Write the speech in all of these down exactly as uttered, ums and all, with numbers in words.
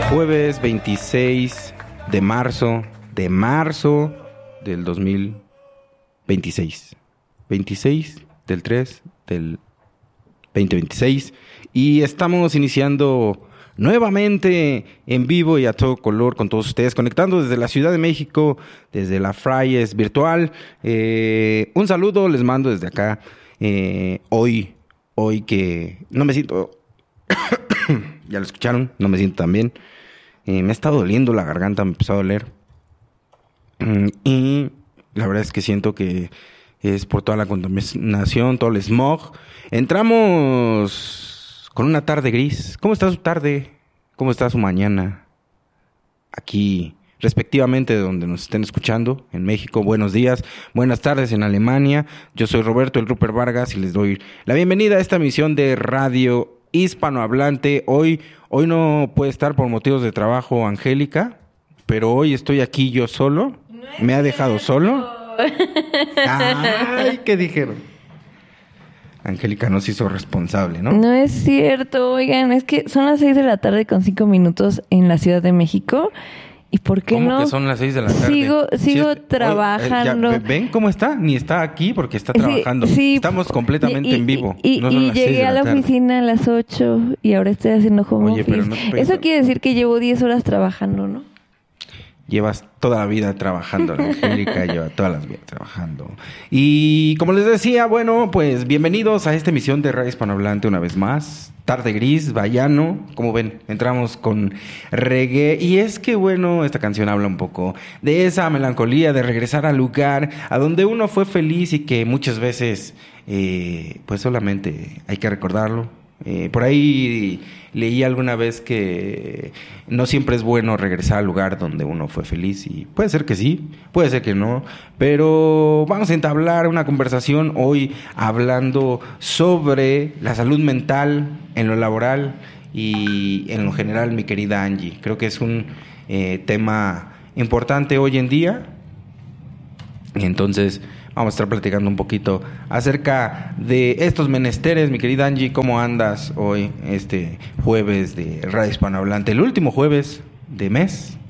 jueves veintiséis de marzo, de marzo del dos mil veintiséis. veintiséis del tres del veinte veintiséis. Y estamos iniciando nuevamente en vivo y a todo color con todos ustedes, conectando desde la Ciudad de México, desde la Fraies virtual. Eh, un saludo les mando desde acá. Eh, hoy, hoy que no me siento... ya lo escucharon, no me siento tan bien. Eh, me ha estado doliendo la garganta, me empezó a doler. Mm, y la verdad es que siento que es por toda la contaminación, todo el smog. Entramos con una tarde gris. ¿Cómo está su tarde? ¿Cómo está su mañana? Aquí, respectivamente, de donde nos estén escuchando, en México, buenos días, buenas tardes en Alemania. Yo soy Roberto, el Rupert Vargas, y les doy la bienvenida a esta emisión de Radio Hispanohablante. Hoy, hoy no puede estar por motivos de trabajo Angélica, pero hoy estoy aquí yo solo. No Me ha dejado cierto. solo. Ay, ¿qué dijeron? Angélica nos hizo responsable, ¿no? No es cierto, oigan, es que son las seis de la tarde con cinco minutos en la Ciudad de México. ¿Y por qué ¿Cómo no? que son las seis de la tarde? Sigo, sigo sí, es, trabajando. Oye, ya, ¿ven cómo está? Ni está aquí porque está trabajando. Sí, sí. Estamos completamente y, en vivo. Y, no y, y llegué a la, la oficina a las ocho y ahora estoy haciendo home Oye, office. Pero no te Eso quiere decir que llevo diez horas trabajando, ¿no? Llevas toda la vida trabajando, la Angélica lleva todas las vidas trabajando. Y como les decía, bueno, pues bienvenidos a esta emisión de Radio Hispanohablante una vez más. Tarde gris, vallano, como ven, entramos con reggae. Y es que, bueno, esta canción habla un poco de esa melancolía, de regresar al lugar a donde uno fue feliz y que muchas veces, eh, pues solamente hay que recordarlo. Eh, por ahí leí alguna vez que no siempre es bueno regresar al lugar donde uno fue feliz, y puede ser que sí, puede ser que no, pero vamos a entablar una conversación hoy hablando sobre la salud mental en lo laboral y en lo general, mi querida Angie. Creo que es un eh, tema importante hoy en día, y entonces vamos a estar platicando un poquito acerca de estos menesteres. Mi querida Angie, ¿cómo andas hoy, este jueves de Radio Hispanohablante? El último jueves de mes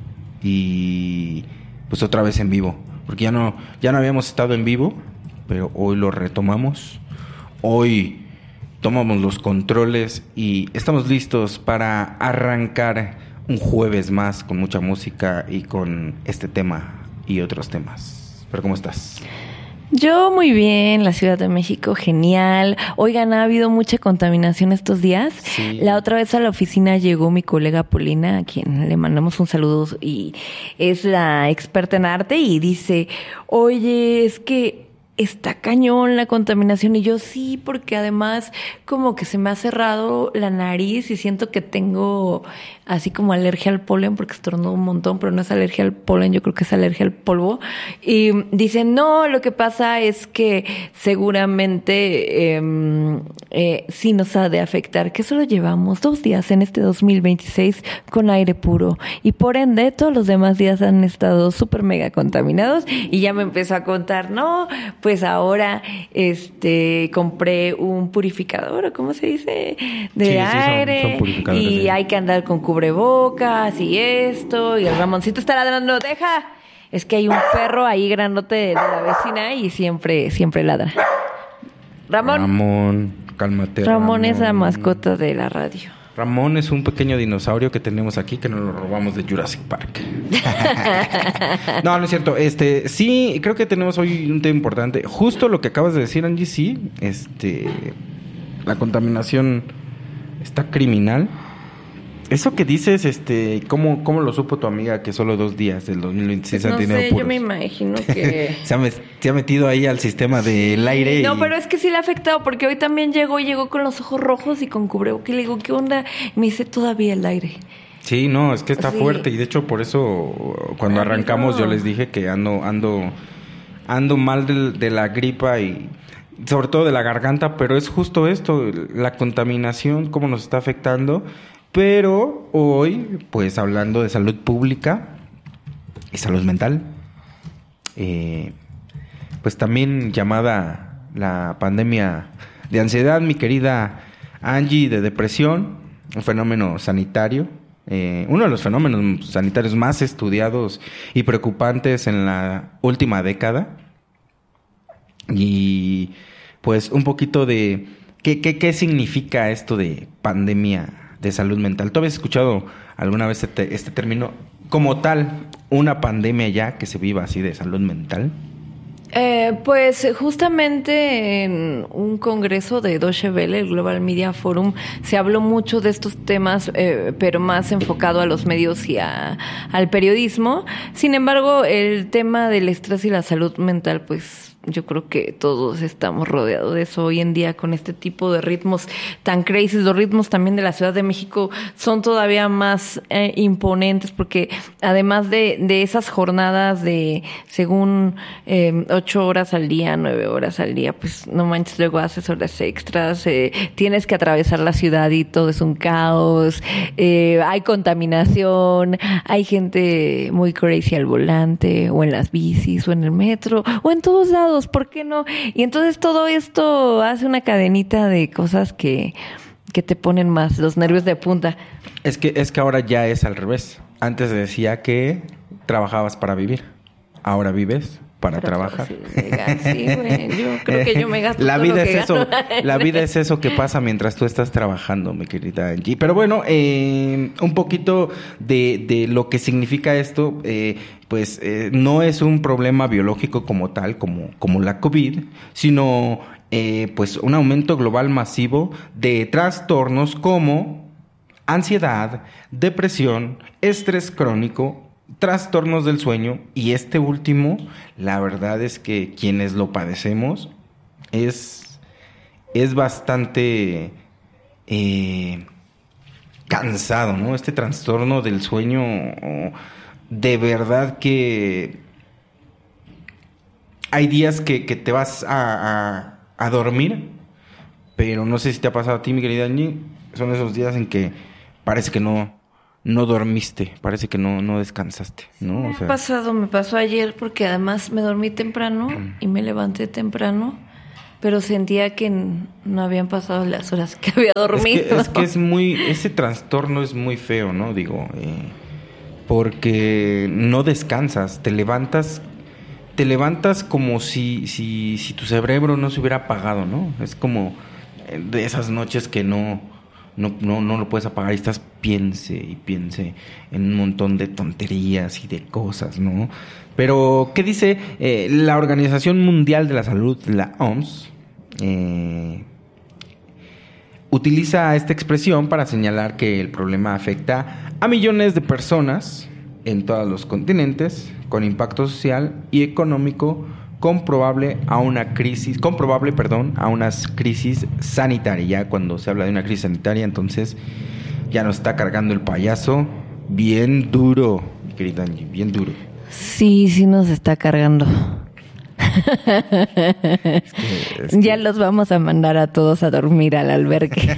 y pues otra vez en vivo, porque ya no, ya no habíamos estado en vivo, pero hoy lo retomamos. Hoy tomamos los controles y estamos listos para arrancar un jueves más con mucha música y con este tema y otros temas. ¿Pero cómo estás? Yo muy bien, la Ciudad de México, genial. Oigan, ha habido mucha contaminación estos días. Sí. La otra vez a la oficina llegó mi colega Polina, a quien le mandamos un saludo, y es la experta en arte, y dice, oye, es que está cañón la contaminación. Y yo sí, porque además como que se me ha cerrado la nariz y siento que tengo así como alergia al polen, porque estornudo un montón, pero no es alergia al polen, yo creo que es alergia al polvo. Y dicen, no, lo que pasa es que seguramente eh, eh, sí nos ha de afectar, que solo llevamos dos días en este dos mil veintiséis con aire puro, y por ende todos los demás días han estado súper mega contaminados. Y ya me empezó a contar, no, pues ahora este compré un purificador, ¿cómo se dice? De sí, aire, sí, son, son purificadores, y sí. Hay que andar con cubrebocas y esto, y el Ramoncito está ladrando, deja, es que hay un perro ahí grandote de la vecina y siempre, siempre ladra. Ramón. Ramón, cálmate. Ramón, Ramón es la mascota de la radio. Ramón es un pequeño dinosaurio que tenemos aquí, que nos lo robamos de Jurassic Park. No, no es cierto. Este, sí, creo que tenemos hoy un tema importante. Justo lo que acabas de decir, Angie, sí. Este, la contaminación está criminal. Eso que dices, este, ¿cómo, cómo lo supo tu amiga que solo dos días del dos mil veintiséis pues han no tenido sé, puros? Yo me imagino que... se, ha, se ha metido ahí al sistema del aire. No, y... pero es que sí le ha afectado, porque hoy también llegó, llegó con los ojos rojos y con cubrebocas. Y le digo, ¿qué onda? Y me dice, todavía el aire. Sí, no, es que está sí. fuerte. Y de hecho, por eso, cuando Ay, arrancamos, no. yo les dije que ando, ando, ando mal de, de la gripa y... sobre todo de la garganta, pero es justo esto, la contaminación, cómo nos está afectando. Pero hoy, pues hablando de salud pública y salud mental, eh, pues también llamada la pandemia de ansiedad, mi querida Angie, de depresión, un fenómeno sanitario, eh, uno de los fenómenos sanitarios más estudiados y preocupantes en la última década. Y pues un poquito de qué, qué, qué significa esto de pandemia de salud mental. ¿Tú habías escuchado alguna vez este, este término como tal, una pandemia ya que se viva así de salud mental? Eh, pues justamente en un congreso de Deutsche Welle, el Global Media Forum, se habló mucho de estos temas, eh, pero más enfocado a los medios y a, al periodismo. Sin embargo, el tema del estrés y la salud mental, pues yo creo que todos estamos rodeados de eso hoy en día con este tipo de ritmos tan crazy. Los ritmos también de la Ciudad de México son todavía más eh, imponentes porque además de, de esas jornadas de según eh, ocho horas al día, nueve horas al día, pues no manches, luego haces horas extras, eh, tienes que atravesar la ciudad y todo es un caos, eh, hay contaminación, hay gente muy crazy al volante o en las bicis o en el metro o en todos lados. ¿Por qué no? Y entonces todo esto hace una cadenita de cosas que, que te ponen más los nervios de punta. Es que, es que ahora ya es al revés. Antes decía que trabajabas para vivir. Ahora vives para, para trabajar. Tra- sí, sí, güey. Yo creo que yo me gasto la todo vida lo es que eso. gano. La vida es eso que pasa mientras tú estás trabajando, mi querida Angie. Pero bueno, eh, un poquito de, de lo que significa esto. Eh, pues eh, no es un problema biológico como tal, como, como la COVID, sino eh, pues un aumento global masivo de trastornos como ansiedad, depresión, estrés crónico, trastornos del sueño, y este último, la verdad es que quienes lo padecemos es, es bastante eh, cansado, ¿no? Este trastorno del sueño, de verdad que hay días que, que te vas a, a, a dormir, pero no sé si te ha pasado a ti, mi querida Angie, son esos días en que parece que no no dormiste, parece que no, no descansaste, ¿no? Me o sea, ha pasado, me pasó ayer porque además me dormí temprano y me levanté temprano, pero sentía que no habían pasado las horas que había dormido. Es que es, que es muy, ese trastorno es muy feo, ¿no? Digo, eh, porque no descansas, te levantas, te levantas como si, si, si tu cerebro no se hubiera apagado, ¿no? Es como de esas noches que no, no, no, no lo puedes apagar y estás piense y piense en un montón de tonterías y de cosas, ¿no? Pero, ¿qué dice eh, la Organización Mundial de la Salud, la O M S? Eh, utiliza esta expresión para señalar que el problema afecta a millones de personas en todos los continentes, con impacto social y económico comprobable a una crisis, comprobable, perdón, a una crisis sanitaria. Ya cuando se habla de una crisis sanitaria, entonces ya nos está cargando el payaso bien duro, mi querida Angie, bien duro. Sí, sí nos está cargando. Es que, es que... Ya los vamos a mandar a todos a dormir al albergue.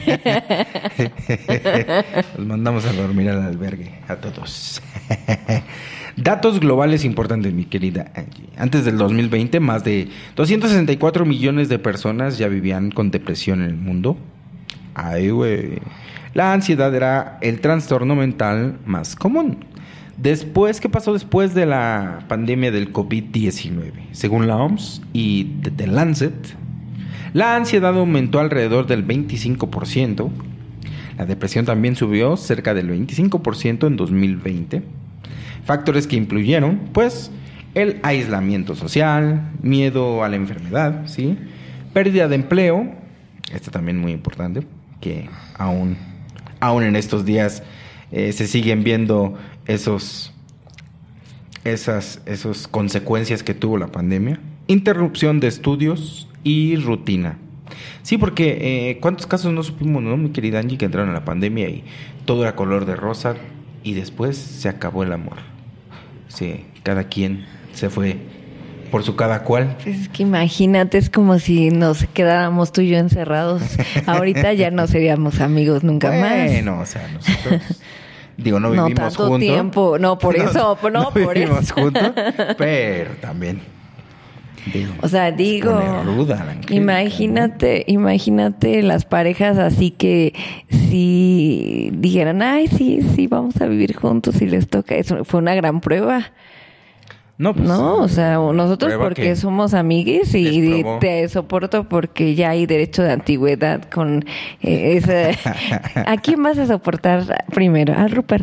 Los mandamos a dormir al albergue, a todos. Datos globales importantes, mi querida Angie. Antes del dos mil veinte, más de doscientos sesenta y cuatro millones de personas ya vivían con depresión en el mundo. Ay, güey. La ansiedad era el trastorno mental más común. Después, ¿qué pasó después de la pandemia del COVID diecinueve? Según la O M S y The Lancet, la ansiedad aumentó alrededor del veinticinco por ciento. La depresión también subió cerca del veinticinco por ciento en dos mil veinte. Factores que influyeron, pues, el aislamiento social, miedo a la enfermedad, ¿sí? Pérdida de empleo, esto también muy importante, que aún, aún en estos días eh, se siguen viendo esos, esas, esas consecuencias que tuvo la pandemia. Interrupción de estudios y rutina. Sí, porque eh, ¿cuántos casos no supimos, no, mi querida Angie, que entraron a la pandemia y todo era color de rosa y después se acabó el amor? Sí, cada quien se fue por su cada cual. Es que imagínate, es como si nos quedáramos tú y yo encerrados. Ahorita ya no seríamos amigos nunca bueno, más. Bueno, o sea, nosotros... Digo, no vivimos no tanto juntos. Tiempo. No, por no, eso, no, no por vivimos eso. juntos, pero también. De, o sea, digo, ruda la Angélica, imagínate, ¿no? Imagínate las parejas así que si dijeran, ay, sí, sí, vamos a vivir juntos y les toca. Eso fue una gran prueba. No, pues, no, o sea, nosotros porque somos amiguis y te soporto porque ya hay derecho de antigüedad con eh, esa... ¿A quién vas a soportar primero? A Rupert.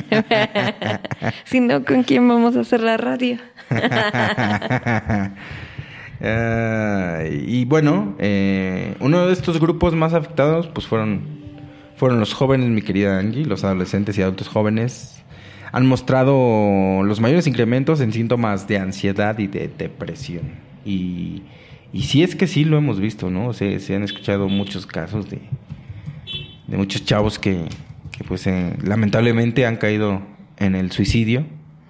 Si no, ¿con quién vamos a hacer la radio? uh, y bueno, eh, uno de estos grupos más afectados pues fueron, fueron los jóvenes, mi querida Angie, los adolescentes y adultos jóvenes. Han mostrado los mayores incrementos en síntomas de ansiedad y de depresión. Y, y sí es que sí lo hemos visto, ¿no? Se, se han escuchado muchos casos de, de muchos chavos que, que pues eh, lamentablemente han caído en el suicidio.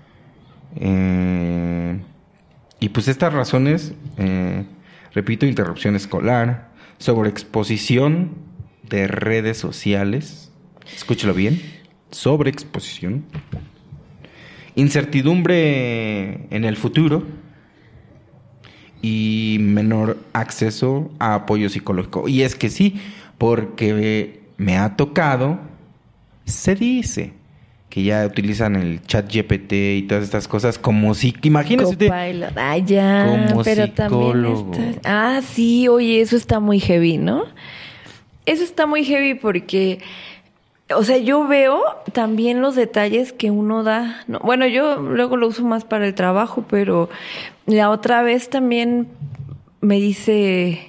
Eh, y pues estas razones, eh, repito, interrupción escolar, sobreexposición de redes sociales, escúchalo bien, sobreexposición, incertidumbre en el futuro y menor acceso a apoyo psicológico. Y es que sí, porque me ha tocado, se dice que ya utilizan el chat G P T y todas estas cosas como si, imagínese usted, ah, ya, como pero psicólogo. También está, ah, sí, oye, eso está muy heavy, ¿no? Eso está muy heavy porque... O sea, yo veo también los detalles que uno da. No, bueno, yo luego lo uso más para el trabajo, pero la otra vez también me dice,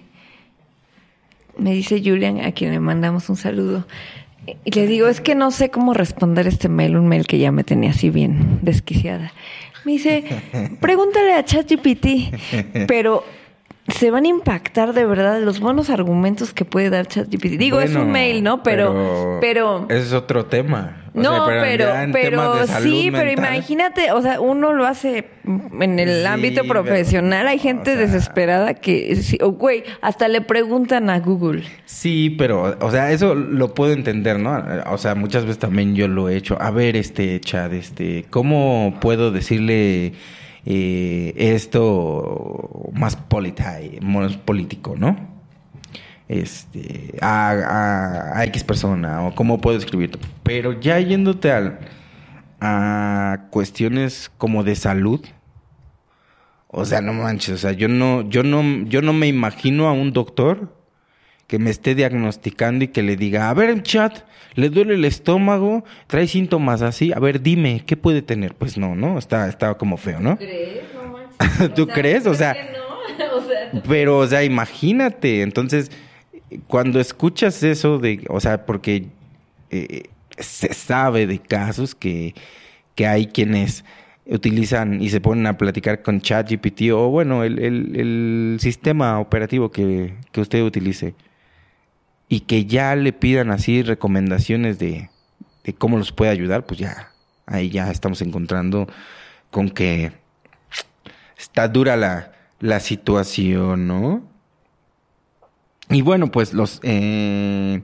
me dice Julian, a quien le mandamos un saludo, y le digo, es que no sé cómo responder este mail, un mail que ya me tenía así bien desquiciada. Me dice, pregúntale a ChatGPT, pero... se van a impactar de verdad los buenos argumentos que puede dar ChatGPT. Digo, bueno, es un mail, ¿no? Pero, pero, pero es otro tema. O no, sea, pero, pero, pero sí, mental. Pero imagínate, o sea, uno lo hace en el sí, ámbito profesional. Pero, hay gente o sea, desesperada que, oh, güey, hasta le preguntan a Google. Sí, pero, o sea, eso lo puedo entender, ¿no? O sea, muchas veces también yo lo he hecho. A ver, este, Chad, este, ¿cómo puedo decirle... Eh, esto más politi- más político, ¿no? Este, a, a, a X persona, o cómo puedo escribirlo. Pero ya yéndote al, a cuestiones como de salud, o sea, no manches, o sea, yo no, yo no, yo no me imagino a un doctor que me esté diagnosticando y que le diga, a ver, chat, le duele el estómago, trae síntomas así, a ver, dime, ¿qué puede tener? Pues no, ¿no? Está, está como feo, ¿no? ¿Tú crees? No manches. ¿Tú o sea, crees? O sea, no. o sea, pero, o sea, imagínate, entonces, cuando escuchas eso de, o sea, porque eh, se sabe de casos que, que hay quienes utilizan y se ponen a platicar con ChatGPT o, bueno, el, el, el sistema operativo que, que usted utilice, y que ya le pidan así recomendaciones de, de cómo los puede ayudar, pues ya, ahí ya estamos encontrando con que está dura la, la situación, ¿no? Y bueno, pues los... Eh,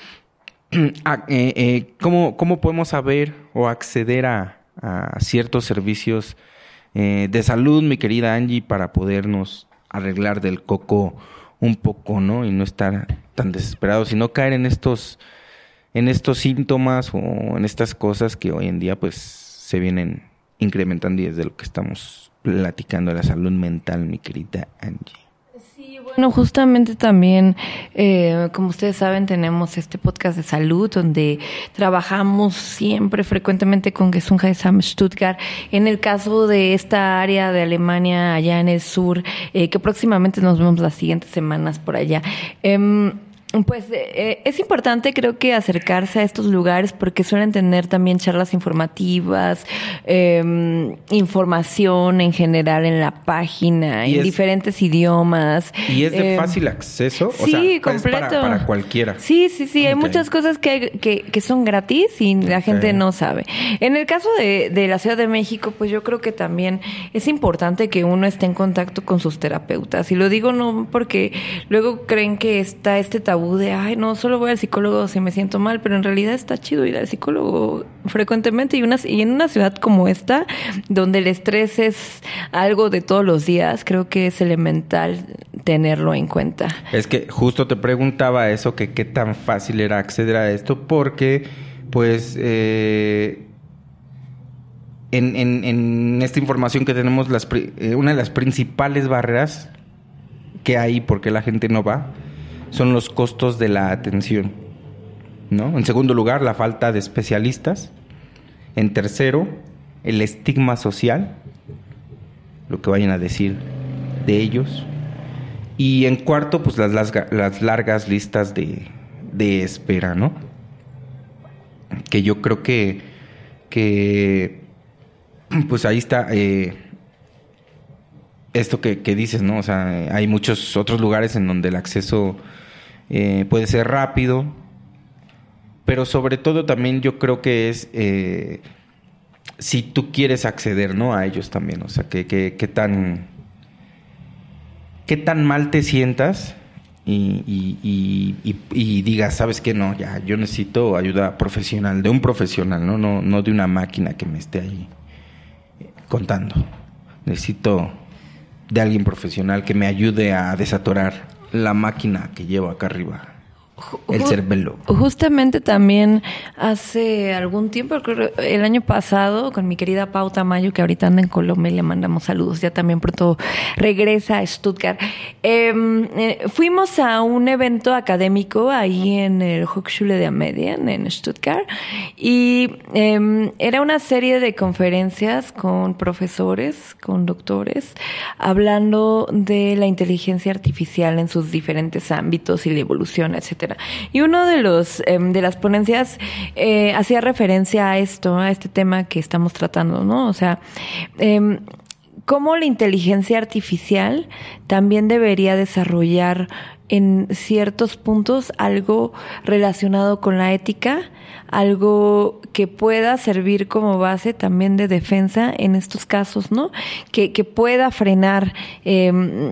eh, eh, ¿cómo, ¿Cómo podemos saber o acceder a, a ciertos servicios eh, de salud, mi querida Angie, para podernos arreglar del coco un poco, ¿no? Y no estar tan desesperados, y no caer en estos en estos síntomas o en estas cosas que hoy en día pues se vienen incrementando, y desde lo que estamos platicando de la salud mental, mi querida Angie. Sí, bueno, justamente también, eh, como ustedes saben, tenemos este podcast de salud donde trabajamos siempre, frecuentemente con Gesundheitsamt Stuttgart. En el caso de esta área de Alemania, allá en el sur, eh, que próximamente nos vemos las siguientes semanas por allá. Eh, Pues eh, es importante, creo que, acercarse a estos lugares porque suelen tener también charlas informativas, eh, información en general en la página, en es, diferentes idiomas. ¿Y es de eh, fácil acceso? O sí, sea, completo. Es para, para cualquiera. Sí, sí, sí. Okay. Hay muchas cosas que, que, que son gratis y la okay. gente no sabe. En el caso de, de la Ciudad de México, pues yo creo que también es importante que uno esté en contacto con sus terapeutas. Y lo digo no porque luego creen que está este tabú tabú de, ay, no, solo voy al psicólogo si me siento mal, pero en realidad está chido ir al psicólogo frecuentemente y, una, y en una ciudad como esta, donde el estrés es algo de todos los días, creo que es elemental tenerlo en cuenta. Es que justo te preguntaba eso, que qué tan fácil era acceder a esto, porque pues eh, en, en, en esta información que tenemos, las, eh, una de las principales barreras que hay porque la gente no va son los costos de la atención, ¿no? En segundo lugar, la falta de especialistas. En tercero, el estigma social, lo que vayan a decir de ellos. Y en cuarto, pues las, las, las largas listas de, de espera, ¿no? Que yo creo que, que pues ahí está eh, esto que, que dices, ¿no? O sea, hay muchos otros lugares en donde el acceso eh, puede ser rápido, pero sobre todo también yo creo que es eh, si tú quieres acceder, ¿no? A ellos también, o sea, que, que, que tan qué tan mal te sientas y, y, y, y, y digas, ¿sabes qué? No, ya, yo necesito ayuda profesional, de un profesional, ¿no? No, no de una máquina que me esté ahí contando. Necesito de alguien profesional que me ayude a desatorar la máquina que llevo acá arriba. El cerebelo. Justamente también hace algún tiempo, creo, el año pasado, con mi querida Pau Tamayo, que ahorita anda en Colombia y le mandamos saludos, ya también pronto regresa a Stuttgart. Eh, eh, fuimos a un evento académico ahí en el Hochschule der Medien en Stuttgart y eh, era una serie de conferencias con profesores, con doctores, hablando de la inteligencia artificial en sus diferentes ámbitos y la evolución, etcétera. Y uno de los eh, de las ponencias eh, hacía referencia a esto, a este tema que estamos tratando, ¿no? O sea, eh, cómo la inteligencia artificial también debería desarrollar en ciertos puntos algo relacionado con la ética, algo que pueda servir como base también de defensa en estos casos, ¿no? Que, que pueda frenar eh,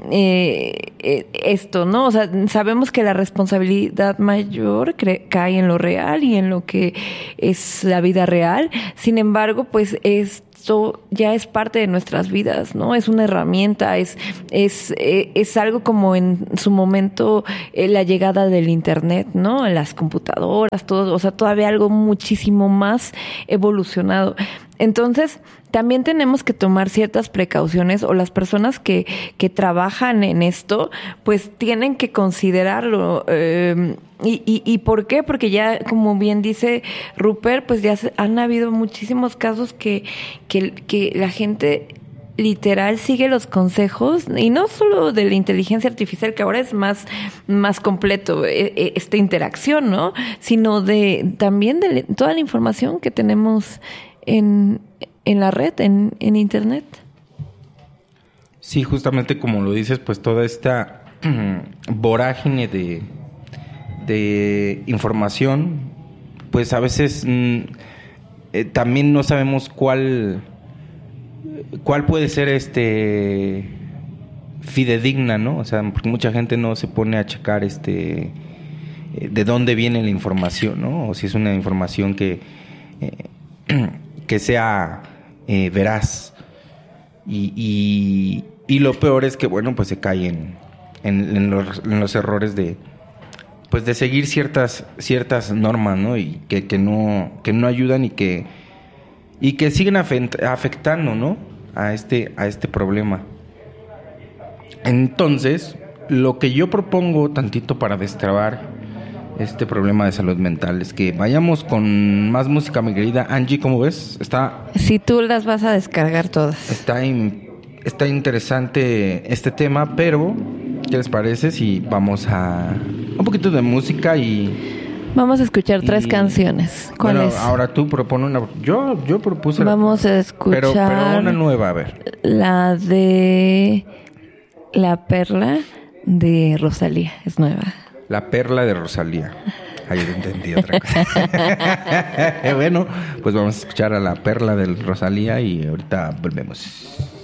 eh, esto, ¿no? O sea, sabemos que la responsabilidad mayor cre- cae en lo real y en lo que es la vida real. Sin embargo, pues es esto ya es parte de nuestras vidas, ¿no? Es una herramienta, es es es algo como en su momento eh, la llegada del internet, ¿no? Las computadoras, todo, o sea, todavía algo muchísimo más evolucionado. Entonces, también tenemos que tomar ciertas precauciones, o las personas que, que trabajan en esto, pues tienen que considerarlo. Eh, y, y, ¿Y por qué? Porque ya, como bien dice Rupert, pues ya se, han habido muchísimos casos que, que, que la gente literal sigue los consejos, y no solo de la inteligencia artificial, que ahora es más, más completo eh, esta interacción, ¿no? Sino de también de toda la información que tenemos en, en la red, en, en internet. Sí, justamente como lo dices, pues toda esta vorágine de, de información, pues a veces mm, eh, también no sabemos cuál cuál puede ser este fidedigna, ¿no? O sea, porque mucha gente no se pone a checar este de dónde viene la información, ¿no? O si es una información que eh, que sea eh, veraz. Y, y, y lo peor es que, bueno, pues se cae en, en, en, los, en los errores de pues de seguir ciertas ciertas normas, ¿no? Y que, que no que no ayudan y que y que siguen afectando, ¿no? A este a este problema. Entonces, lo que yo propongo tantito para destrabar este problema de salud mental es que vayamos con más música, mi querida Angie, ¿cómo ves? Está Si tú las vas a descargar todas. Está in, está interesante este tema, pero ¿qué les parece si vamos a un poquito de música y vamos a escuchar y, tres canciones? ¿Cuáles? Bueno, ahora tú propone una. Yo yo propuse. Vamos la, a escuchar. Pero, pero una nueva, a ver. La de La Perla de Rosalía, es nueva. La Perla de Rosalía. Ay, yo entendí otra cosa. Bueno, pues vamos a escuchar a La Perla de Rosalía y ahorita volvemos.